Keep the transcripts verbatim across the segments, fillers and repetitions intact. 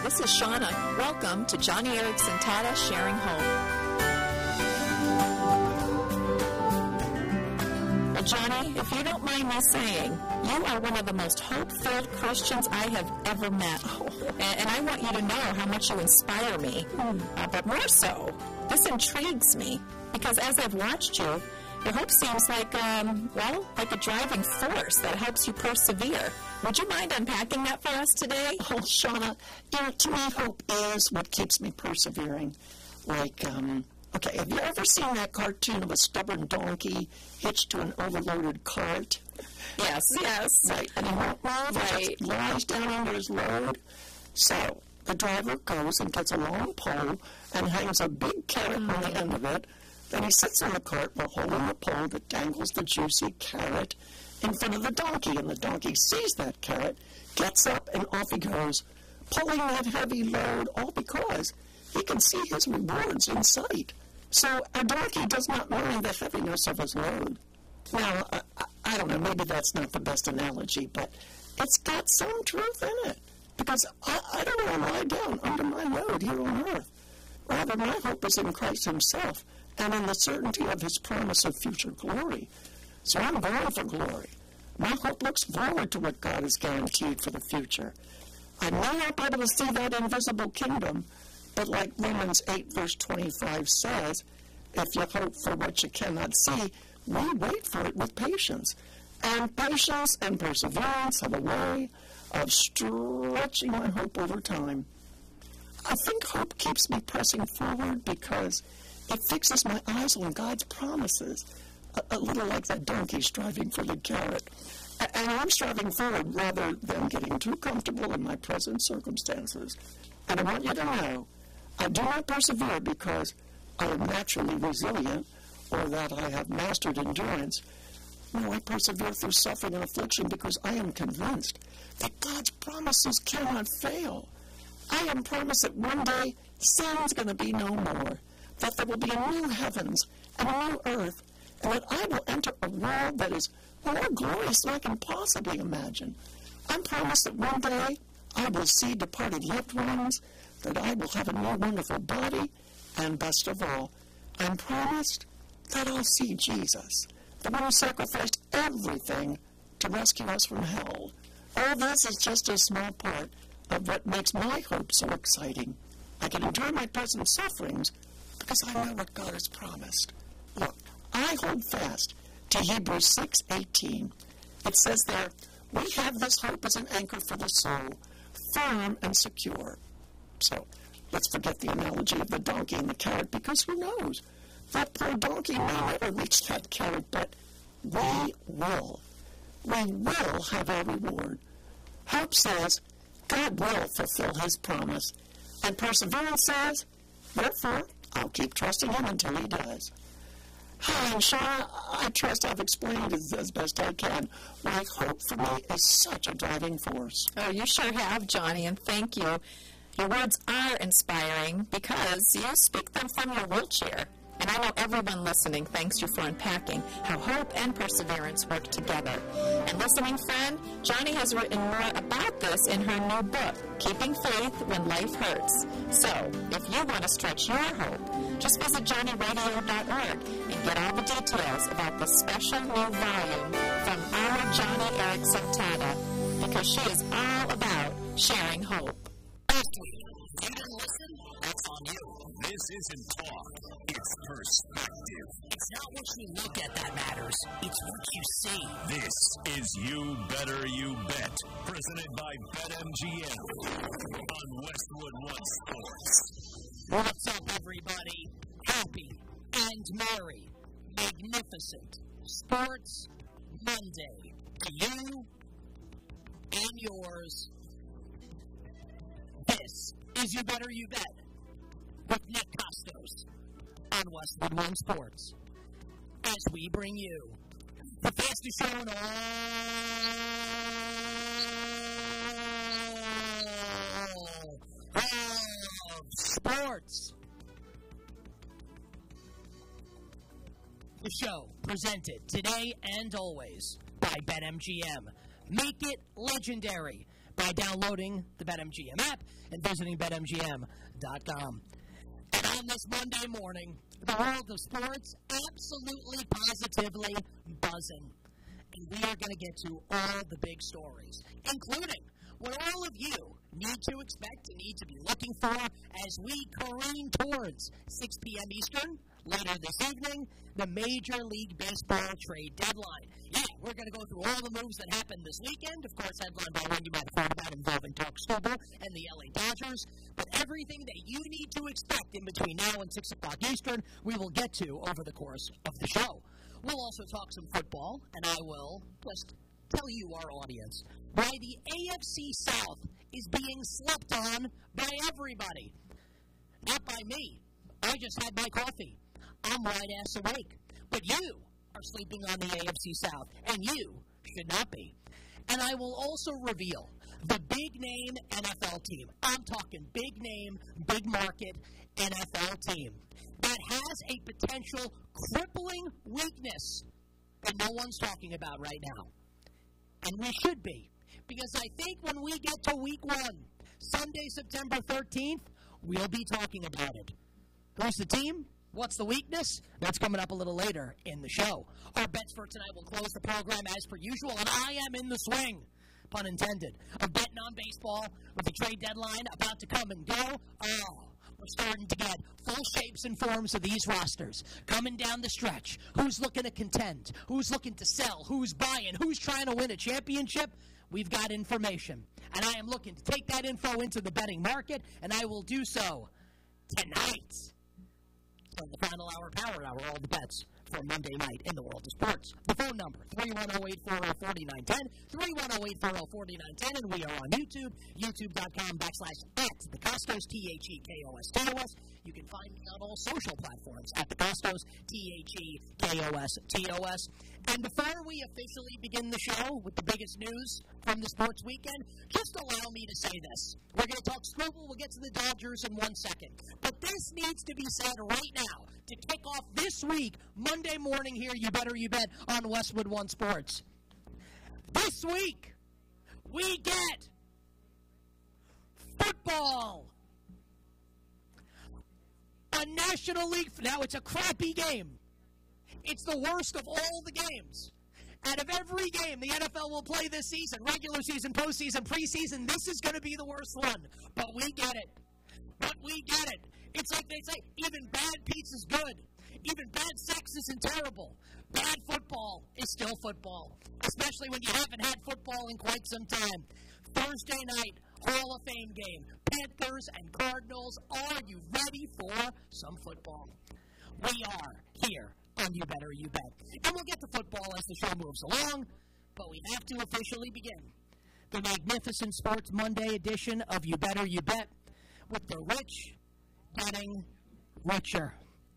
this is Shauna. Welcome to Joni Eareckson Tada Sharing Hope. Well, Johnny, if you don't mind me saying, you are one of the most hope-filled Christians I have ever met. And, and I want you to know how much you inspire me. Uh, but more so, this intrigues me, because as I've watched you, your hope seems like, um, well, like a driving force that helps you persevere. Would you mind unpacking that for us today? Oh, Shauna, you know, to me, hope is what keeps me persevering. Like, um, okay, have you ever seen that cartoon of a stubborn donkey hitched to an overloaded cart? Yes, yes. Right, and he won't move, Right. he just lies down under his load. So, the driver goes and gets a long pole and hangs a big carrot on the end of it. Then he sits on the cart while holding the pole that dangles the juicy carrot in front of the donkey, and the donkey sees that carrot, gets up, and off he goes, pulling that heavy load, all because he can see his rewards in sight. So a donkey does not mind the heaviness of his load. Now, I, I don't know, maybe that's not the best analogy, but it's got some truth in it, because I, I don't want to lie down under my load here on earth. Rather, my hope is in Christ himself, and in the certainty of his promise of future glory. So I'm going for glory. My hope looks forward to what God has guaranteed for the future. I may not be able to see that invisible kingdom, but like Romans eight verse twenty-five says, if you hope for what you cannot see, we wait for it with patience. And patience and perseverance have a way of stretching my hope over time. I think hope keeps me pressing forward because it fixes my eyes on God's promises, a, a little like that donkey striving for the carrot. A- and I'm striving forward rather than getting too comfortable in my present circumstances. And I want you to know, I do not persevere because I am naturally resilient or that I have mastered endurance. No, I persevere through suffering and affliction because I am convinced that God's promises cannot fail. I am promised that one day sin's going to be no more, that there will be a new heavens and a new earth, and that I will enter a world that is more glorious than I can possibly imagine. I'm promised that one day I will see departed loved ones, that I will have a new wonderful body, and best of all, I'm promised that I'll see Jesus, the one who sacrificed everything to rescue us from hell. All this is just a small part of what makes my hope so exciting. I can endure my present sufferings because I know what God has promised. Look, I hold fast to Hebrews six eighteen. It says there, we have this hope as an anchor for the soul, firm and secure. So, let's forget the analogy of the donkey and the carrot, because who knows? That poor donkey may never reach that carrot, but we will. We will have our reward. Hope says God will fulfill his promise, and perseverance says, therefore, I'll keep trusting him until he does. Hi, and Shauna, I trust I've explained it as best I can why hope for me is such a driving force. Oh, you sure have, Johnny, and thank you. Your words are inspiring because you speak them from your wheelchair. And I know everyone listening thanks you for unpacking how hope and perseverance work together. And listening friend, Johnny has written more about this in her new book, Keeping Faith When Life Hurts. So, if you want to stretch your hope, just visit johnny radio dot org and get all the details about this special new volume from our Joni Eareckson Tada, because she is all about sharing hope. You didn't listen? That's on you. This isn't talk. It's perspective. It's not what you look at that matters. It's what you see. This is You Better You Bet, presented by BetMGM on Westwood One Sports. What's up, everybody? Happy and merry, magnificent Sports Monday to you and yours. This is You Better You Bet with Nick Costos on Westwood One Sports, as we bring you the fastest show in all of sports. The show presented today and always by BetMGM. Make it legendary. by downloading the BetMGM app and visiting Bet M G M dot com. And on this Monday morning, the world of sports absolutely, positively buzzing. And we are going to get to all the big stories, including what all of you need to expect and need to be looking for as we careen towards six p.m. Eastern later this evening, the Major League Baseball trade deadline. Yeah, we're going to go through all the moves that happened this weekend, of course, headlined by one you might have heard about involving Tarek Skubal and the L A Dodgers, but everything that you need to expect in between now and six o'clock Eastern, we will get to over the course of the show. We'll also talk some football, and I will just tell you, our audience, why the A F C South is being slept on by everybody. Not by me. I just had my coffee. I'm wide-ass awake. But you are sleeping on the A F C South, and you should not be. And I will also reveal the big-name N F L team. I'm talking big-name, big-market N F L team that has a potential crippling weakness that no one's talking about right now. And we should be. Because I think when we get to week one, Sunday, September thirteenth, we'll be talking about it. Who's the team? What's the weakness? That's coming up a little later in the show. Our bets for tonight will close the program as per usual, and I am in the swing, pun intended, of betting on baseball with the trade deadline about to come and go. Oh, we're starting to get full shapes and forms of these rosters coming down the stretch. Who's looking to contend? Who's looking to sell? Who's buying? Who's trying to win a championship? We've got information, and I am looking to take that info into the betting market, and I will do so tonight. On the final hour, power hour, all the bets for Monday night in the world of sports. The phone number, three one zero, eight four zero, four nine one zero, three one zero, eight four zero, four nine one zero, and we are on YouTube, youtube.com backslash at the Costos, T H E K O S T O S. You can find me on all social platforms at the Costos, T H E K O S T O S. And before we officially begin the show with the biggest news from the sports weekend, just allow me to say this. We're going to talk Skubal. We'll get to the Dodgers in one second. But this needs to be said right now to kick off this week, Monday morning here, You Better You Bet, on Westwood One Sports. This week, we get football. A National League, now it's a crappy game. It's the worst of all the games. Out of every game the N F L will play this season, regular season, postseason, preseason, this is going to be the worst one. But we get it. But we get it. It's like they say, even bad pizza's good. Even bad sex isn't terrible. Bad football is still football, especially when you haven't had football in quite some time. Thursday night, Hall of Fame game. Panthers and Cardinals, are you ready for some football? We are here on You Better You Bet. And we'll get to football as the show moves along, but we have to officially begin the magnificent Sports Monday edition of You Better You Bet with the rich getting richer.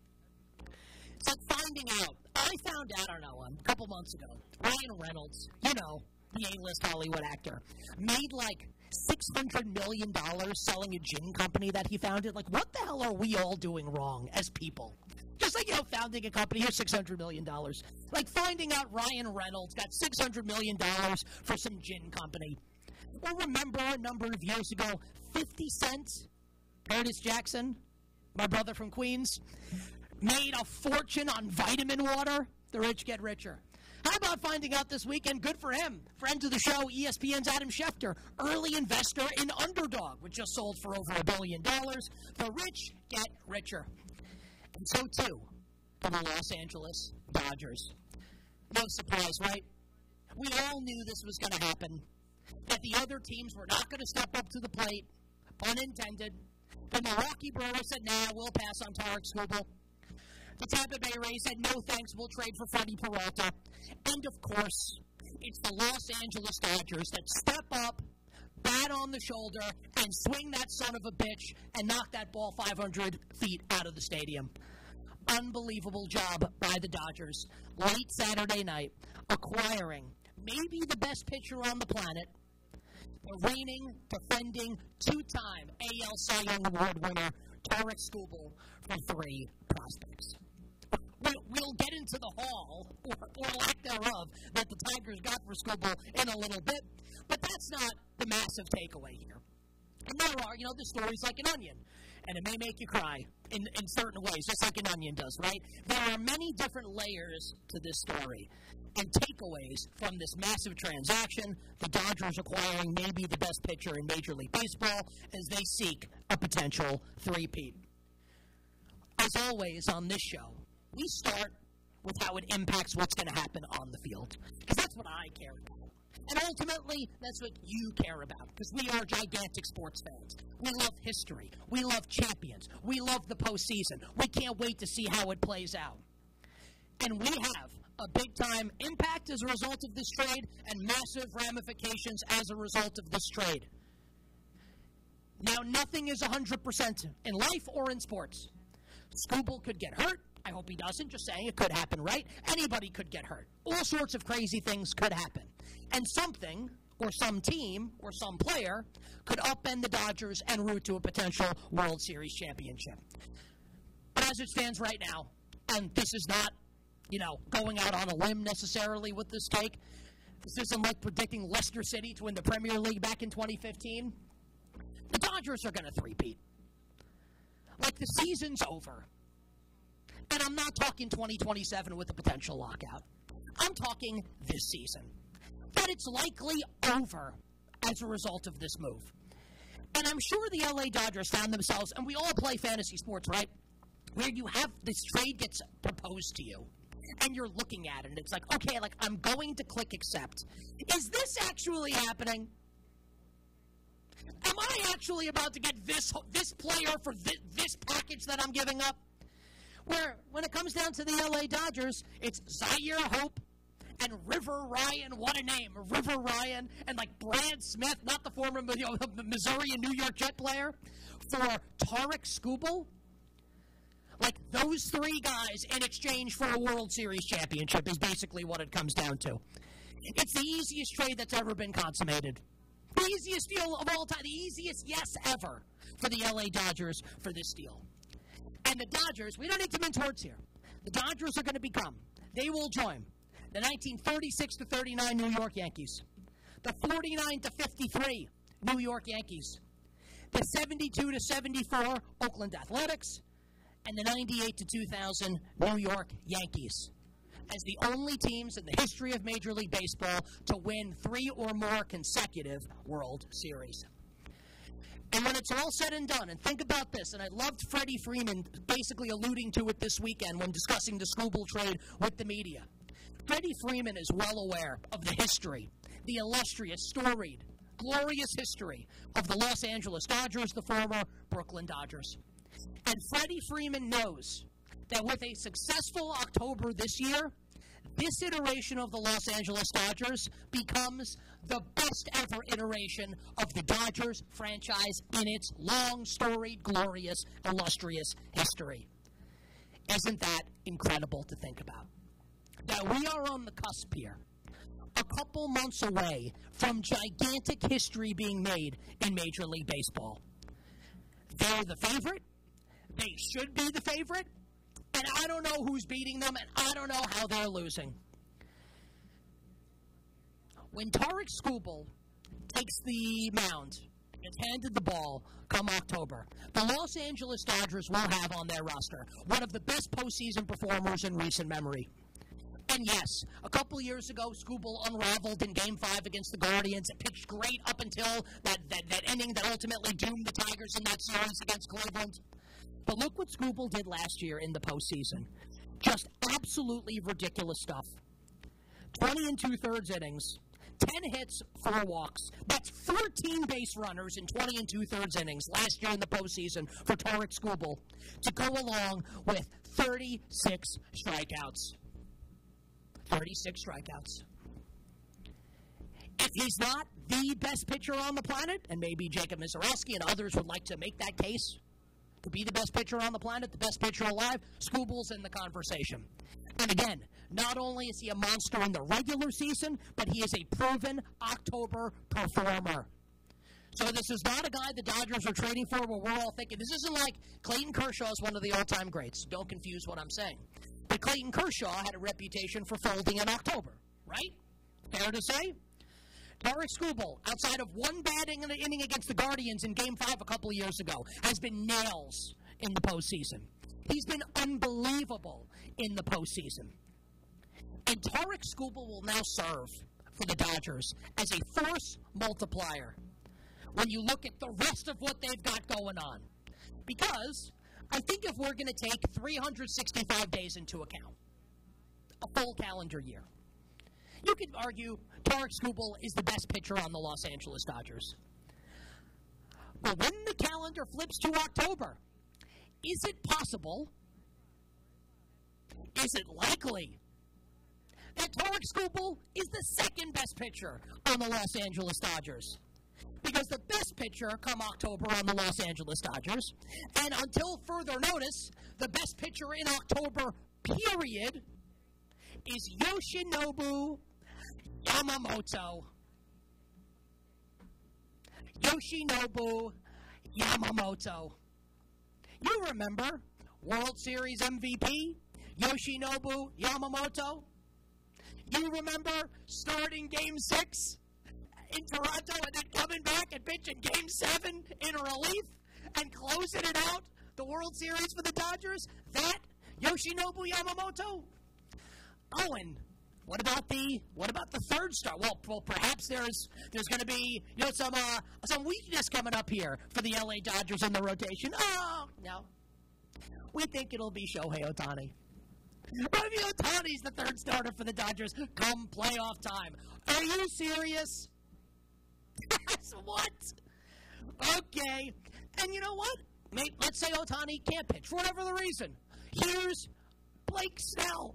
It's like finding out. I found out, I don't know, a couple months ago, Ryan Reynolds, you know, the A-list Hollywood actor, made like six hundred million dollars selling a gin company that he founded. Like, what the hell are we all doing wrong as people? Just like, you know, founding a company, here's six hundred million dollars. Like finding out Ryan Reynolds got six hundred million dollars for some gin company. Well, remember a number of years ago, fifty Cent, Curtis Jackson, my brother from Queens, made a fortune on vitamin water. The rich get richer. How about finding out this weekend? Good for him. Friend of the show, E S P N's Adam Schefter, early investor in Underdog, which just sold for over a billion dollars. The rich get richer. And so, too, for the Los Angeles Dodgers. No surprise, right? We all knew this was going to happen, that the other teams were not going to step up to the plate, pun intended. The Milwaukee Brewers said, nah, we'll pass on Tarek Skubal. The Tampa Bay Rays said, no thanks, we'll trade for Freddie Peralta. And, of course, it's the Los Angeles Dodgers that step up, bat on the shoulder, and swing that son of a bitch and knock that ball five hundred feet out of the stadium. Unbelievable job by the Dodgers late Saturday night, acquiring maybe the best pitcher on the planet, the reigning, defending, two-time A L Cy Young Award winner, Tarek Skubal, for three prospects. We we, we'll get into the haul, or, or lack thereof, that the Tigers got for Skubal in a little bit. But that's not the massive takeaway here. And there are, you know, the story's like an onion. And it may make you cry in, in certain ways, just like an onion does, right? There are many different layers to this story and takeaways from this massive transaction, the Dodgers acquiring maybe the best pitcher in Major League Baseball as they seek a potential three-peat. As always on this show, we start with how it impacts what's going to happen on the field, because that's what I care about. And ultimately, that's what you care about, because we are gigantic sports fans. We love history. We love champions. We love the postseason. We can't wait to see how it plays out. And we have a big-time impact as a result of this trade and massive ramifications as a result of this trade. Now, nothing is one hundred percent in life or in sports. Skubal could get hurt. I hope he doesn't. Just saying, it could happen, right? Anybody could get hurt. All sorts of crazy things could happen. And something, or some team, or some player, could upend the Dodgers en route to a potential World Series championship. But as it stands right now, and this is not, you know, going out on a limb necessarily with this take, this isn't like predicting Leicester City to win the Premier League back in twenty fifteen. The Dodgers are going to three-peat. Like, the season's over. And I'm not talking twenty twenty-seven with a potential lockout. I'm talking this season. That it's likely over as a result of this move. And I'm sure the L A Dodgers found themselves, and we all play fantasy sports, right? Where you have this trade gets proposed to you, and you're looking at it, and it's like, okay, like, I'm going to click accept. Is this actually happening? Am I actually about to get this this player for this, this package that I'm giving up? Where, when it comes down to the L A Dodgers, it's Zaire Hope and River Ryan. What a name. River Ryan and, like, Brad Smith, not the former you know, Missouri and New York Jet player, for Tarik Skubal. Like, those three guys in exchange for a World Series championship is basically what it comes down to. It's the easiest trade that's ever been consummated. The easiest deal of all time. The easiest yes ever for the L A Dodgers for this deal. And the Dodgers, we don't need to mince words here. The Dodgers are going to become, they will join the nineteen thirty-six to thirty-nine New York Yankees, the forty-nine to fifty-three New York Yankees, the seventy-two to seventy-four Oakland Athletics, and the ninety-eight to two thousand New York Yankees, as the only teams in the history of Major League Baseball to win three or more consecutive World Series. And when it's all said and done, and think about this, and I loved Freddie Freeman basically alluding to it this weekend when discussing the Skubal trade with the media. Freddie Freeman is well aware of the history, the illustrious, storied, glorious history of the Los Angeles Dodgers, the former Brooklyn Dodgers. And Freddie Freeman knows that with a successful October this year, this iteration of the Los Angeles Dodgers becomes the best ever iteration of the Dodgers franchise in its long, storied, glorious, illustrious history. Isn't that incredible to think about? That we are on the cusp here, a couple months away from gigantic history being made in Major League Baseball. They're the favorite. They should be the favorite. And I don't know who's beating them, and I don't know how they're losing. When Tarik Skubal takes the mound, gets handed the ball come October, the Los Angeles Dodgers will have on their roster one of the best postseason performers in recent memory. And yes, a couple years ago, Skubal unraveled in Game five against the Guardians. It pitched great up until that, that, that inning that ultimately doomed the Tigers in that series against Cleveland. But look what Skubal did last year in the postseason. Just absolutely ridiculous stuff. twenty and two-thirds innings, ten hits, four walks. That's thirteen base runners in twenty and two-thirds innings last year in the postseason for Tarik Skubal to go along with thirty-six strikeouts. thirty-six strikeouts. If he's not the best pitcher on the planet, and maybe Jacob Misiorowski and others would like to make that case, to be the best pitcher on the planet, the best pitcher alive, Skubal's in the conversation. And again, not only is he a monster in the regular season, but he is a proven October performer. So this is not a guy the Dodgers are trading for where we're all thinking, this isn't like Clayton Kershaw is one of the all-time greats. Don't confuse what I'm saying. But that Clayton Kershaw had a reputation for folding in October, right? Fair to say? Tarik Skubal, outside of one bad inning against the Guardians in Game five a couple of years ago, has been nails in the postseason. He's been unbelievable in the postseason. And Tarik Skubal will now serve for the Dodgers as a force multiplier when you look at the rest of what they've got going on. Because I think if we're going to take three hundred sixty-five days into account, a full calendar year, you could argue Tarik Skubal is the best pitcher on the Los Angeles Dodgers. But when the calendar flips to October, is it possible, is it likely, that Tarik Skubal is the second best pitcher on the Los Angeles Dodgers? Because the best pitcher come October on the Los Angeles Dodgers, and until further notice, the best pitcher in October, period, is Yoshinobu Yamamoto. Yoshinobu Yamamoto. You remember World Series M V P Yoshinobu Yamamoto? You remember starting Game six in Toronto and then coming back and pitching Game seven in relief and closing it out, the World Series for the Dodgers? That Yoshinobu Yamamoto? Oh, and what about the what about the third star? Well, well perhaps there's there's going to be you know some uh, some weakness coming up here for the L A Dodgers in the rotation. Oh no, we think it'll be Shohei Ohtani. Shohei Ohtani's the third starter for the Dodgers come playoff time. Are you serious? What? Okay, and you know what? Maybe, let's say Ohtani can't pitch for whatever the reason. Here's Blake Snell.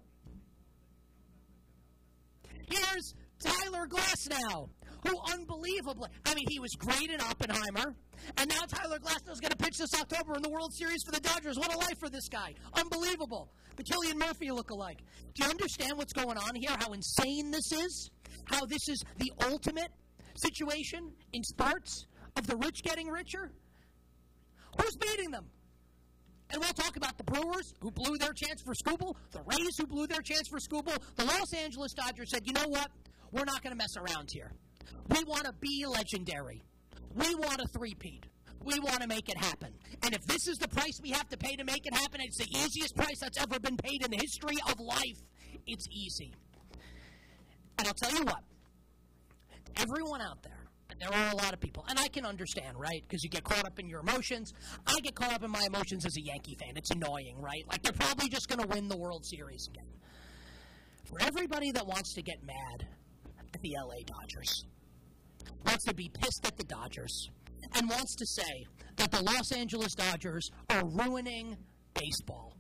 Here's Tyler Glasnow, who unbelievably, I mean, he was great in Oppenheimer, and now Tyler Glasnow's going to pitch this October in the World Series for the Dodgers. What a life for this guy. Unbelievable. The Killian Murphy look-alike. Do you understand what's going on here, how insane this is? How this is the ultimate situation in sports of the rich getting richer? Who's beating them? And we'll talk about the Brewers, who blew their chance for Skubal, the Rays, who blew their chance for Skubal. The Los Angeles Dodgers said, you know what? We're not going to mess around here. We want to be legendary. We want a three-peat. We want to make it happen. And if this is the price we have to pay to make it happen, it's the easiest price that's ever been paid in the history of life. It's easy. And I'll tell you what. Everyone out there, and there are a lot of people, and I can understand, right? Because you get caught up in your emotions. I get caught up in my emotions as a Yankee fan. It's annoying, right? Like, they're probably just going to win the World Series again. For everybody that wants to get mad at the L A Dodgers, wants to be pissed at the Dodgers, and wants to say that the Los Angeles Dodgers are ruining baseball,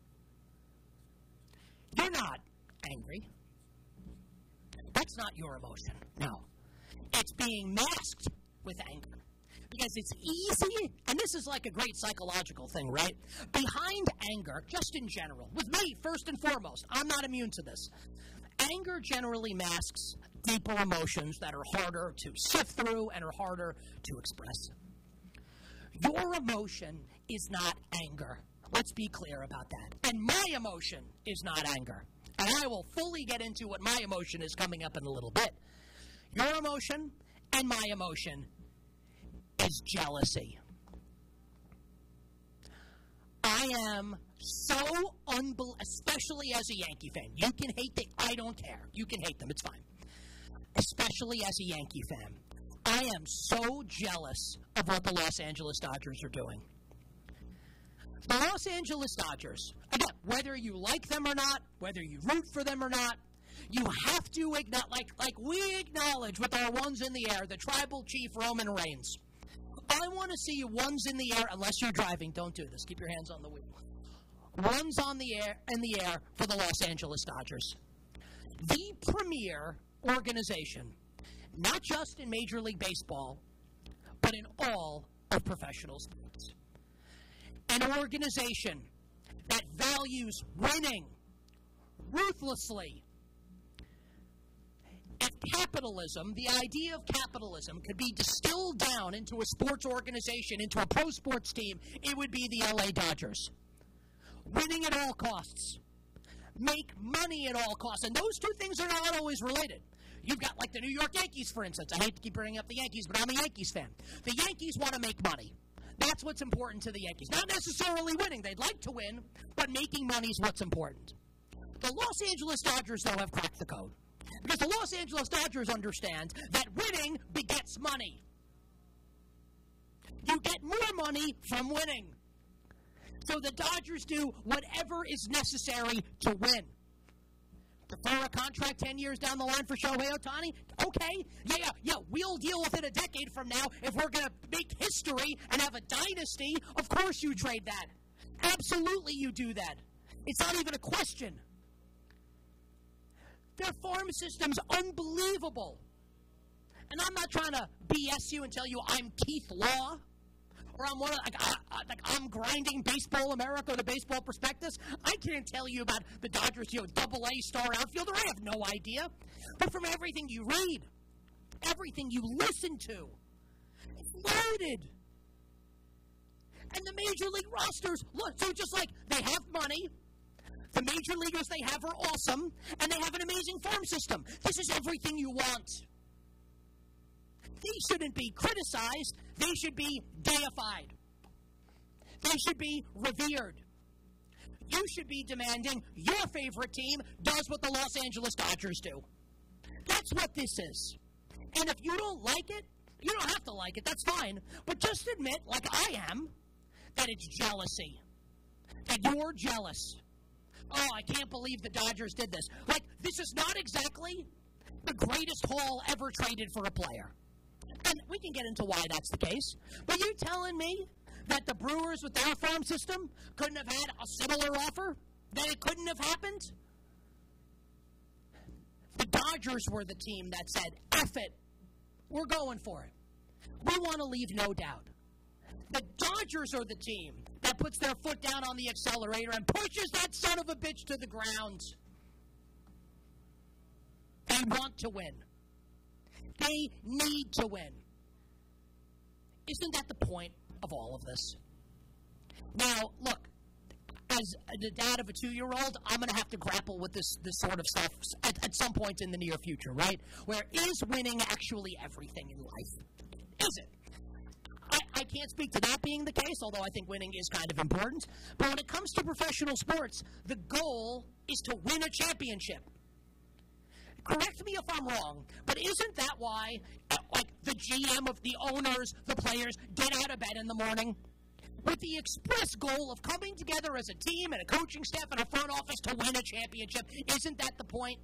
you're not angry. That's not your emotion. No. It's being masked with anger. Because it's easy, and this is like a great psychological thing, right? Behind anger, just in general, with me, first and foremost, I'm not immune to this. Anger generally masks deeper emotions that are harder to sift through and are harder to express. Your emotion is not anger. Let's be clear about that. And my emotion is not anger. And I will fully get into what my emotion is coming up in a little bit. Your emotion and my emotion is jealousy. I am so unbelievable, especially as a Yankee fan. You can hate them. I don't care. You can hate them. It's fine. Especially as a Yankee fan. I am so jealous of what the Los Angeles Dodgers are doing. The Los Angeles Dodgers, again, whether you like them or not, whether you root for them or not, you have to acknowledge, like, like we acknowledge with our ones in the air, the tribal chief Roman Reigns. I want to see you ones in the air, unless you're driving, don't do this. Keep your hands on the wheel. Ones on the air, in the air for the Los Angeles Dodgers. The premier organization, not just in Major League Baseball, but in all of professional sports. An organization that values winning ruthlessly. If capitalism, the idea of capitalism, could be distilled down into a sports organization, into a pro sports team, it would be the L A Dodgers. Winning at all costs. make money at all costs. And those two things are not always related. You've got, like, the New York Yankees, for instance. I hate to keep bringing up the Yankees, but I'm a Yankees fan. The Yankees want to make money. That's what's important to the Yankees. Not necessarily winning. They'd like to win, but making money is what's important. The Los Angeles Dodgers, though, have cracked the code. Because the Los Angeles Dodgers understand that winning begets money. You get more money from winning. So the Dodgers do whatever is necessary to win. Defer a contract ten years down the line for Shohei Ohtani? Okay. Yeah, yeah, we'll deal with it a decade from now. If we're going to make history and have a dynasty, of course you trade that. Absolutely you do that. It's not even a question. Their farm system's unbelievable. And I'm not trying to B S you and tell you I'm Keith Law. Or I'm one of, like, I, I, like I'm grinding Baseball America, the Baseball Prospectus. I can't tell you about the Dodgers, you know, double A star outfielder. I have no idea. But from everything you read, everything you listen to, it's loaded. And the major league rosters, look, so just like they have money, the major leaguers they have are awesome, and they have an amazing farm system. This is everything you want. They shouldn't be criticized. They should be deified. They should be revered. You should be demanding your favorite team does what the Los Angeles Dodgers do. That's what this is. And if you don't like it, you don't have to like it. That's fine. But just admit, like I am, that it's jealousy. That you're jealous. Oh, I can't believe the Dodgers did this. Like, this is not exactly the greatest haul ever traded for a player. And we can get into why that's the case. But you're telling me that the Brewers with their farm system couldn't have had a similar offer? That it couldn't have happened? The Dodgers were the team that said, F it, we're going for it. We want to leave no doubt. The Dodgers are the team that puts their foot down on the accelerator and pushes that son of a bitch to the ground. They want to win. They need to win. Isn't that the point of all of this? Now, look, as the dad of a two-year-old, I'm going to have to grapple with this, this sort of stuff at, at some point in the near future, right? Where is winning actually everything in life? Is it? I, I can't speak to that being the case, although I think winning is kind of important. But when it comes to professional sports, the goal is to win a championship. Correct me if I'm wrong, but isn't that why, uh, like, the G M of the owners, the players, get out of bed in the morning? With the express goal of coming together as a team and a coaching staff and a front office to win a championship. Isn't that the point?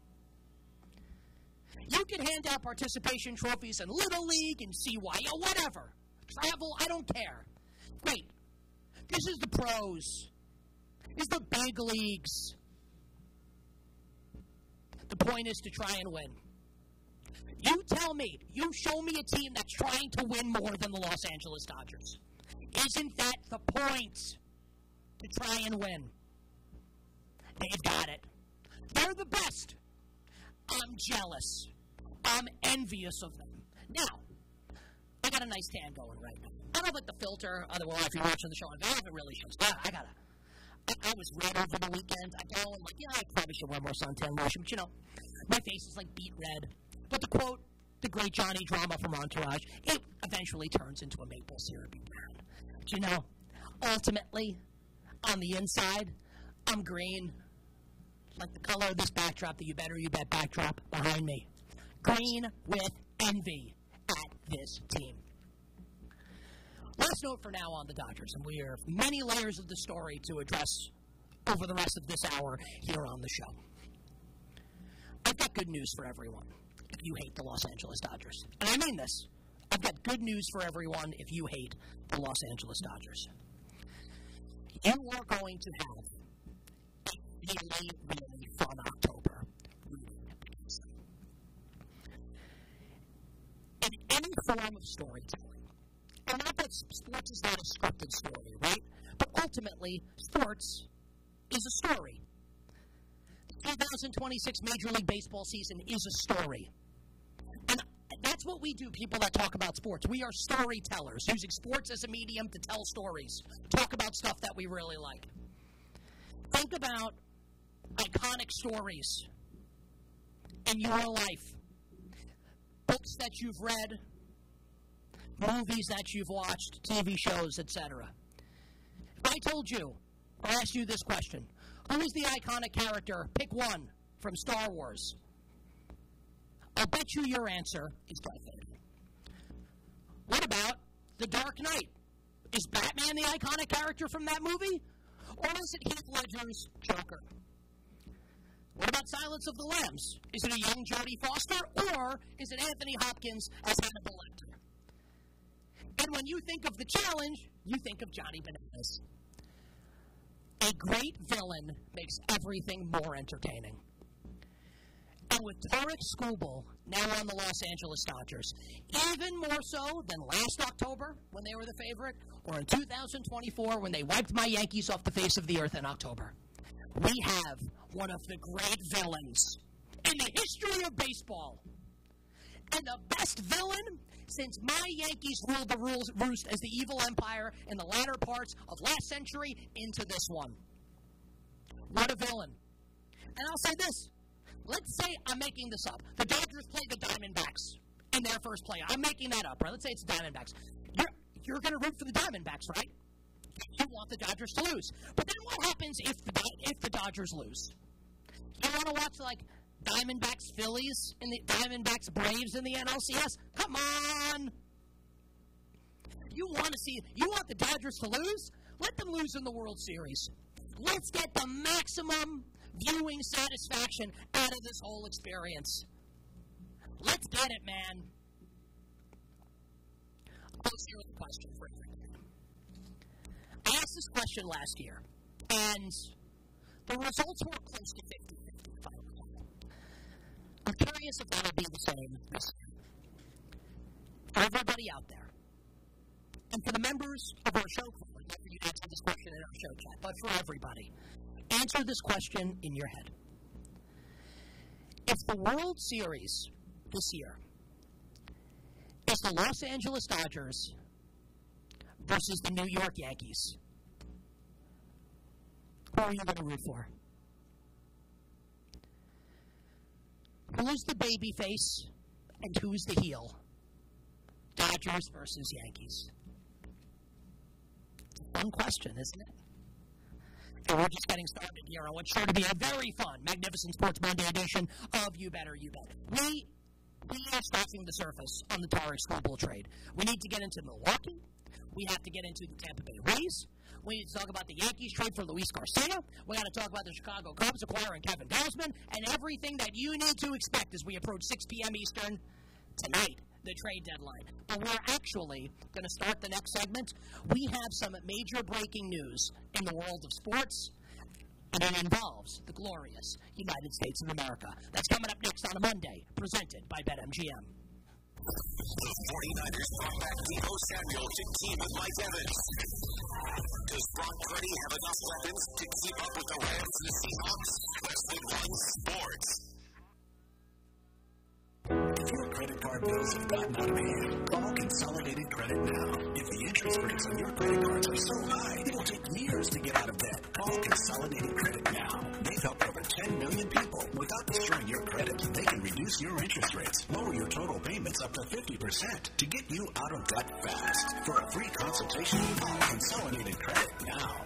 You can hand out participation trophies in Little League and C Y O, whatever. Travel, I don't care. Wait, this is the pros. This is the big leagues. The point is to try and win. You tell me, you show me a team that's trying to win more than the Los Angeles Dodgers. Isn't that the point? To try and win. They've got it. They're the best. I'm jealous. I'm envious of them. Now, I got a nice tan going right now. I don't have like the filter, otherwise if you're watching the show, I don't know if it really shows. I, I got a I, I was red over the weekend. I go and like, yeah, I probably should wear more suntan lotion, but you know, my face is like beet red. But to quote the great Johnny Drama from Entourage, it eventually turns into a maple syrupy brown. But you know, ultimately, on the inside, I'm green. Like the color of this backdrop, the You Better You Bet backdrop behind me. Green with envy at this team. Last note for now on the Dodgers, and we have many layers of the story to address over the rest of this hour here on the show. I've got good news for everyone if you hate the Los Angeles Dodgers. And I mean this. I've got good news for everyone if you hate the Los Angeles Dodgers. You are going to have a really, really fun October. In any form of storytelling, and not that sports is not a scripted story, right? But ultimately, sports is a story. The two thousand twenty-six Major League Baseball season is a story. And that's what we do, people that talk about sports. We are storytellers, using sports as a medium to tell stories, talk about stuff that we really like. Think about iconic stories in your life, books that you've read, movies that you've watched, T V shows, et cetera. If I told you, or asked you this question, who is the iconic character? Pick one from Star Wars. I'll bet you your answer is Darth Vader. What about The Dark Knight? Is Batman the iconic character from that movie? Or is it Heath Ledger's Joker? What about Silence of the Lambs? Is it a young Jodie Foster, or is it Anthony Hopkins as Hannibal Lecter? And when you think of the challenge, you think of Johnny Bananas. A great villain makes everything more entertaining. And with Tarek Skubal now on the Los Angeles Dodgers, even more so than last October when they were the favorite, or in two thousand twenty-four when they wiped my Yankees off the face of the earth in October, we have one of the great villains in the history of baseball. And the best villain since my Yankees ruled the rules, roost as the evil empire in the latter parts of last century into this one. What a villain. And I'll say this. Let's say I'm making this up. The Dodgers play the Diamondbacks in their first play. I'm making that up, right? Let's say it's the Diamondbacks. You're, you're going to root for the Diamondbacks, right? You want the Dodgers to lose. But then what happens if the, if the Dodgers lose? You want to watch, like, Diamondbacks Phillies and the Diamondbacks Braves in the N L C S? Come on! You want to see, you want the Dodgers to lose? Let them lose in the World Series. Let's get the maximum viewing satisfaction out of this whole experience. Let's get it, man. Let's hear the question for everyone. I asked this question last year, and the results were close to fifty-fifty. I'm curious if that will be the same this year. For everybody out there, and for the members of our show club, I'd like for you to answer this question in our show chat, but for everybody, answer this question in your head. If the World Series this year is the Los Angeles Dodgers versus the New York Yankees, who are you going to root for? Who's the baby face and who's the heel? Dodgers versus Yankees. Fun question, isn't it? And we're just getting started here on what's sure to be a very fun, magnificent Sports Monday edition of You Better You Bet. We, we are scratching the surface on the Tarek Skubal trade. We need to get into Milwaukee. We have to get into the Tampa Bay Rays. We need to talk about the Yankees trade for Luis Garcia. We got to talk about the Chicago Cubs acquiring Kevin Gausman, and everything that you need to expect as we approach six p.m. Eastern tonight, the trade deadline. But we're actually going to start the next segment. We have some major breaking news in the world of sports, and it involves the glorious United States of America. That's coming up next on a Monday, presented by BetMGM. The forty-niners brought back Deebo Samuel to team with Mike Evans. Does Brock Purdy have enough weapons to keep up with the Rams and the Seahawks? Westwood One Sports. If your credit card bills have gotten out of hand, call Consolidated Credit now. If the interest rates on your credit cards are so high, it will take years to get out of debt. Call Consolidated Credit now. They've helped over ten million people without destroying your credit. They can reduce your interest rates, lower your total payments up to fifty percent to get you out of debt fast. For a free consultation, call Consolidated Credit now.